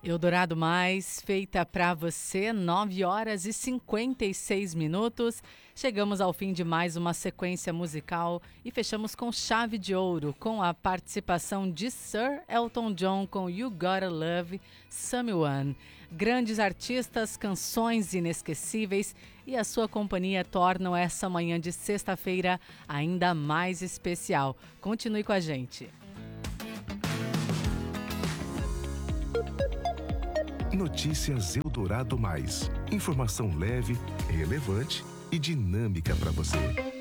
Eldorado Mais, feita para você, 9 horas e 56 minutos. Chegamos ao fim de mais uma sequência musical e fechamos com chave de ouro, com a participação de Sir Elton John com You Gotta Love Someone. Grandes artistas, canções inesquecíveis e a sua companhia tornam essa manhã de sexta-feira ainda mais especial. Continue com a gente. Notícias Eldorado Mais. Informação leve, relevante e dinâmica para você.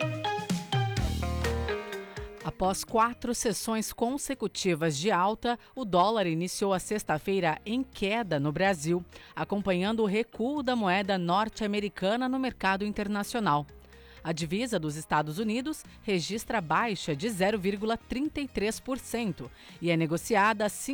Após 4 sessões consecutivas de alta, o dólar iniciou a sexta-feira em queda no Brasil, acompanhando o recuo da moeda norte-americana no mercado internacional. A divisa dos Estados Unidos registra baixa de 0,33% e é negociada a R$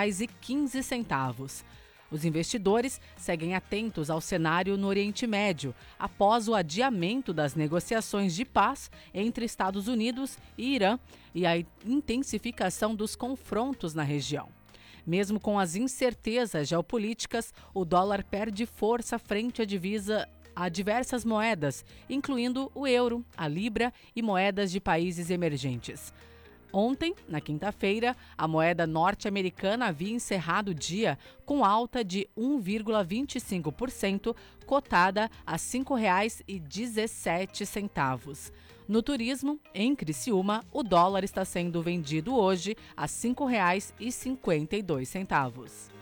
5,15. Os investidores seguem atentos ao cenário no Oriente Médio, após o adiamento das negociações de paz entre Estados Unidos e Irã e a intensificação dos confrontos na região. Mesmo com as incertezas geopolíticas, o dólar perde força frente à divisa a diversas moedas, incluindo o euro, a libra e moedas de países emergentes. Ontem, na quinta-feira, a moeda norte-americana havia encerrado o dia com alta de 1,25%, cotada a R$ 5,17. No turismo, em Criciúma, o dólar está sendo vendido hoje a R$ 5,52.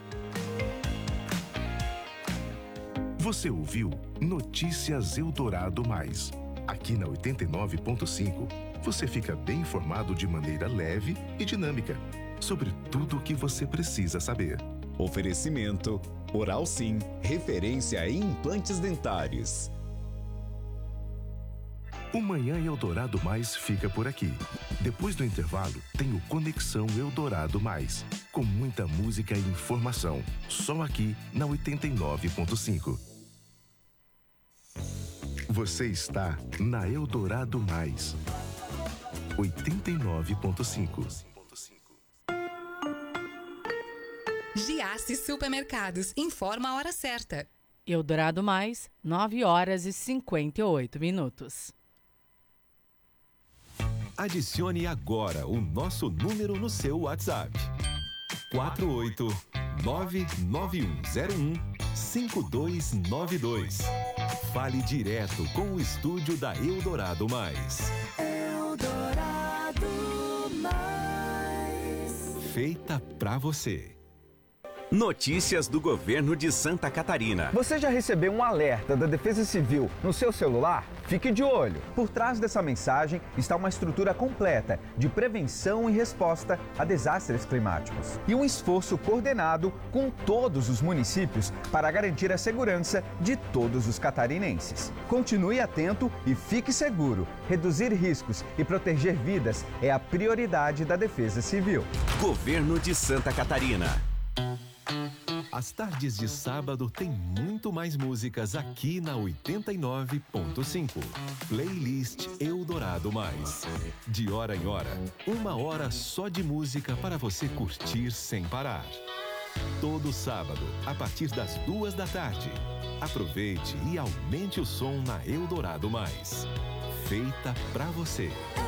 Você ouviu Notícias Eldorado Mais. Aqui na 89.5, você fica bem informado de maneira leve e dinâmica sobre tudo o que você precisa saber. Oferecimento Oral Sim, referência em implantes dentários. O Manhã Eldorado Mais fica por aqui. Depois do intervalo, tem o Conexão Eldorado Mais, com muita música e informação, só aqui na 89.5. Você está na Eldorado Mais, 89.5. Giasse Supermercados, informa a hora certa. Eldorado Mais, 9 horas e 58 minutos. Adicione agora o nosso número no seu WhatsApp. 48991015292. Fale direto com o estúdio da Eldorado Mais. Eldorado Mais. Feita pra você. Notícias do governo de Santa Catarina. Você já recebeu um alerta da Defesa Civil no seu celular? Fique de olho. Por trás dessa mensagem está uma estrutura completa de prevenção e resposta a desastres climáticos. E um esforço coordenado com todos os municípios para garantir a segurança de todos os catarinenses. Continue atento e fique seguro. Reduzir riscos e proteger vidas é a prioridade da Defesa Civil. Governo de Santa Catarina. As tardes de sábado tem muito mais músicas aqui na 89.5. Playlist Eldorado Mais. De hora em hora, 1 hora só de música para você curtir sem parar. Todo sábado, a partir das 2 da tarde. Aproveite e aumente o som na Eldorado Mais. Feita pra você.